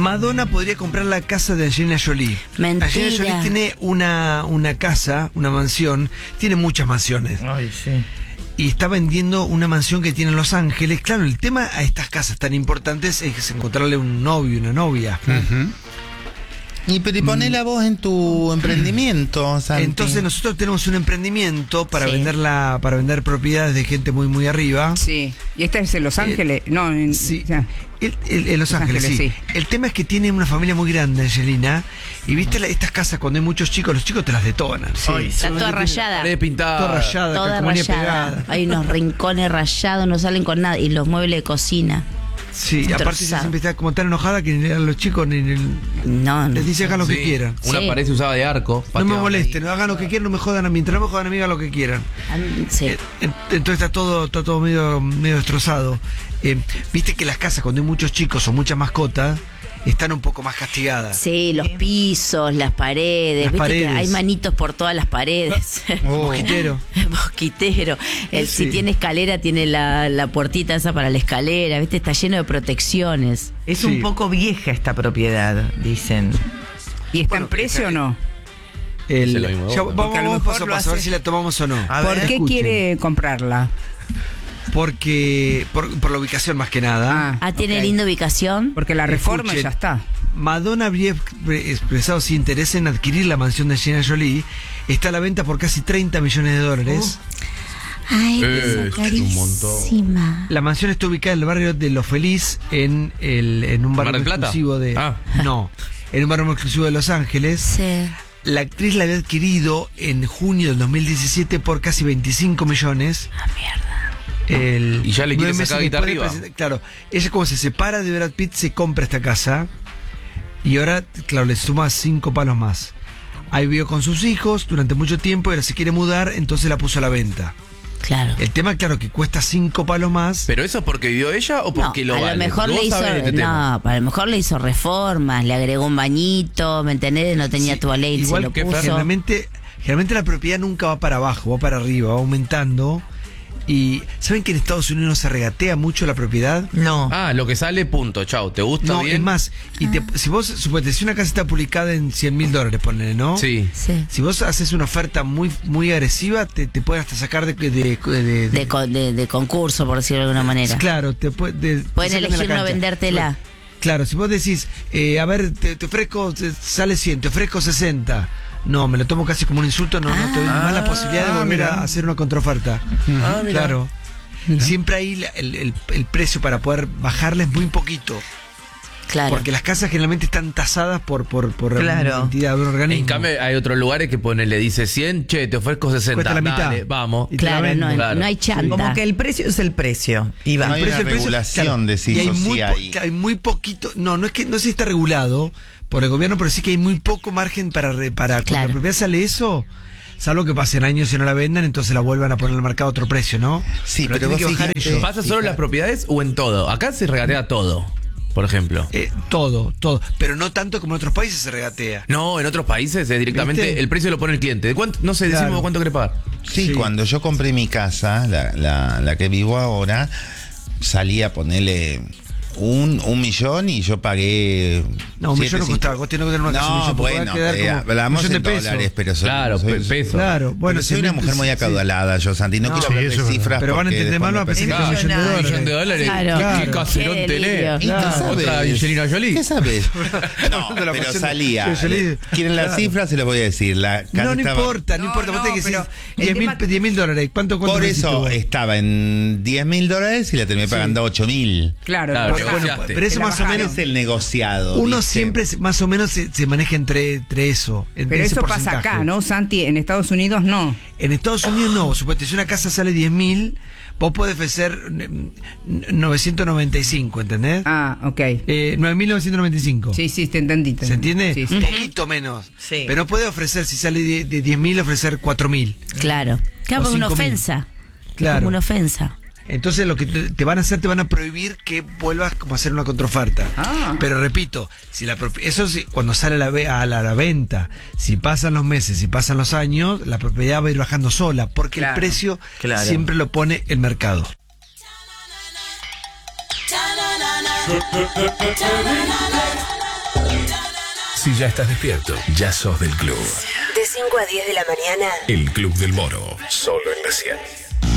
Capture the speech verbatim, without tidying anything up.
Madonna podría comprar la casa de Angelina Jolie. Mentira. Angelina Jolie tiene una, una casa, una mansión, tiene muchas mansiones. Ay, sí. Y está vendiendo una mansión que tiene en Los Ángeles. Claro, el tema a estas casas tan importantes es encontrarle un novio, una novia. Uh-huh. Y pero y poné la voz en tu emprendimiento, Santi. Entonces nosotros tenemos un emprendimiento para Sí. vender la, para vender propiedades de gente muy muy arriba. Sí. ¿Y esta es en Los Ángeles? Eh, no, en, Sí. o sea, El, el- en Los Los Ángeles, Ángeles, sí. sí. El tema es que tiene una familia muy grande, Angelina. Y viste la- estas casas cuando hay muchos chicos, los chicos te las detonan. Ay, Está toda rayada. Pared pintada. Toda rayada, Toda calcomanía rayada. pegada. Hay unos rincones rayados, no salen con nada. Y los muebles de cocina. Sí, y aparte ella Destrozado. siempre está como tan enojada que ni a los chicos ni, ni- No, no. les dice hagan lo Sí. que quieran. Una Sí. pared se usaba de arco. No me pateaban molesten, ahí. hagan lo que quieran, no me jodan a mí. Mientras no me jodan a mí, hagan lo que quieran. Ah, Sí. Eh, Entonces está todo, está todo medio, medio destrozado. Eh, Viste que las casas cuando hay muchos chicos o muchas mascotas están un poco más castigadas. Sí, los pisos, las paredes. Las Viste paredes. que hay manitos por todas las paredes. Oh. Mosquitero. Mosquitero. El, Sí. Si tiene escalera, tiene la, la puertita esa para la escalera. Viste, está lleno de protecciones. es Sí. un poco vieja esta propiedad, dicen. ¿Y está Bueno, en precio está- o no? El- Dice lo mismo ya, vos, vamos, Porque a lo vamos mejor paso a lo paso, a ver hace- si la tomamos o no. A ¿Por ver, qué escuchen. quiere comprarla? Porque, por, por la ubicación más que nada. Ah, tiene ok. linda ubicación. Porque la reforma Escuchen. ya está. Madonna habría expre- expresado su interés en adquirir la mansión de Angelina Jolie. Está a la venta por casi treinta millones de dólares. Ay, Eh, esa es un montón. carísima. La mansión está ubicada en el barrio de Lo Feliz, en, el, en un barrio ¿Mar del muy Plata? exclusivo de... Ah. No, en un barrio muy exclusivo de Los Ángeles. Sí. La actriz la había adquirido en junio del dos mil diecisiete por casi veinticinco millones. Ah, mierda. El, Y ya le quiere nueve meses sacar guita después de arriba. presentar- Claro, ella como se separa de Brad Pitt, se compra esta casa y ahora, claro, le suma cinco palos más. Ahí vivió con sus hijos durante mucho tiempo y ahora se quiere mudar, entonces la puso a la venta. Claro. El tema, claro, que cuesta cinco palos más. ¿Pero eso es porque vivió ella o porque No, lo a vale? lo mejor Vos le hizo, sabés de este tema. no, a lo mejor le hizo reformas, le agregó un bañito, ¿me entendés? No tenía Sí, toalete, se igual lo que puso. generalmente, generalmente la propiedad nunca va para abajo, va para arriba, va aumentando. Y ¿saben que en Estados Unidos no se regatea mucho la propiedad? No. Ah, lo que sale, punto, chau. ¿Te gusta No, bien? es más, y te- si vos, suponete, si una casa está publicada en cien mil dólares, ponele, ¿no? Sí. Sí. Si vos haces una oferta muy muy agresiva, te, te pueden hasta sacar de... de, de- de- De, co- de, de concurso, por decirlo de alguna manera. Claro, te puede, de- te Pueden sacan de la elegir no cancha. vendértela. Claro, si vos decís, eh, a ver, te, te ofrezco, te- sale cien, te ofrezco sesenta. No, me lo tomo casi como un insulto, no, no, te doy más la posibilidad de ah, volver mira. a hacer una contraoferta. Ah, mira. Claro. Siempre ahí la- el, el- el precio para poder bajarle es muy poquito. Claro. Porque las casas generalmente están tasadas por, por, por Claro. una entidad de un organismo. En cambio, hay otros lugares que pone, le dice cien, che, te ofrezco sesenta. Cuesta la mitad. Dale, vamos. Y te la Claro, venden. no, Claro. no hay chanta. Como que el precio es el precio. Y va. No hay Pero una ese precio- regulación claro, de si y hay eso sí muy, po- hay. hay muy poquito, no, no es que no sé si está regulado por el gobierno, pero sí que hay muy poco margen para re- para cuando Claro. la propiedad sale eso, salvo que pasen años y no la vendan, entonces la vuelvan a poner al mercado a otro precio, ¿no? Sí, pero tienen vos que bajar fíjate- ellos. ¿Pasa solo en las propiedades o en todo? Acá se regatea todo, por ejemplo. Eh, todo, todo, pero no tanto como en otros países se regatea. No, en otros países es directamente ¿Viste? el precio lo pone el cliente. ¿De cuánto? No sé, Claro. decimos cuánto querés pagar. Sí, Sí. cuando yo compré mi casa, la, la, la que vivo ahora, salía a ponerle un, un millón y yo pagué. No, un siete, millón no cinco- costaba, vos tenés que tener una casa de un No, millón, porque va a bueno, quedar eh, como hablamos un millón en de pesos. dólares, pero soy, Claro, soy- pe- peso. Claro, bueno, Bueno, soy si una no- mujer muy sí. acaudalada, yo, Santi. No No, quiero sí, hablar de eso es cifras. Pero van a porque entender después mal, va a me pensar que es un persiguen. millón de Un dólares. millón de dólares. Claro. ¿Qué Claro. caserón Qué tenés? delirio. ¿Y qué Claro. sabes? Otra Angelina Jolie. ¿Qué sabes? No, De la pero pasión salía. de Jolie. ¿Quieren las Claro. cifras? Se los voy a decir. La casa No, no estaba- importa, no, No, importa, vos no, tenés que pero decir el tema- diez mil dólares. ¿Cuánto, cuánto Por me hiciste eso vos? estaba en diez mil dólares y la terminé pagando ocho mil. Claro, Claro, porque- Bueno, negociaste. pero eso Te la más o bajaron. menos Es el negociado. uno ¿viste? siempre se- más o menos se, se maneja entre, entre eso. Entre pero ese eso pasa porcentaje. acá, ¿no, Santi? En Estados Unidos no. En Estados Unidos no, suponete, si una casa sale diez mil, vos podés ofrecer mm, novecientos noventa y cinco, ¿entendés? Ah, ok. Eh, nueve mil novecientos noventa y cinco. Sí, sí, te entendí. te ¿Se entendí. entiende? Sí, sí. Un poquito menos. Sí. Pero no puede ofrecer, si sale de, de diez mil, ofrecer cuatro mil. Claro. Claro, O como una cinco mil. ofensa. Claro. Como una ofensa. Entonces lo que te, te van a hacer, te van a prohibir que vuelvas como a hacer una contraoferta. Ah. Pero repito, si la propi- eso sí, cuando sale a la, ve- a la, a la venta, si pasan los meses, si pasan los años, la propiedad va a ir bajando sola, porque Claro, el precio claro. siempre lo pone el mercado. Si ya estás despierto, ya sos del club. De cinco a diez de la mañana. El Club del Moro, solo en la cien.